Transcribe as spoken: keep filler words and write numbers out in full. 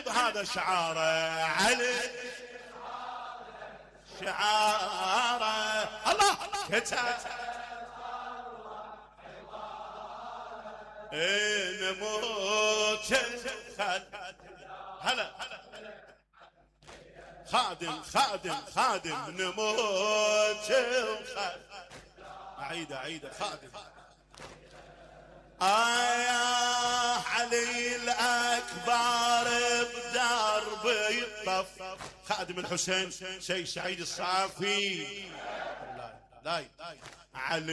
هذا شعاره علي شعاره الله كتب نموت هلا خادم خادم خادم نموت عيده عيده خادم آه علي الأكبر بدربي الطف خادم الحسين شي سعيد الصافي لا لا علي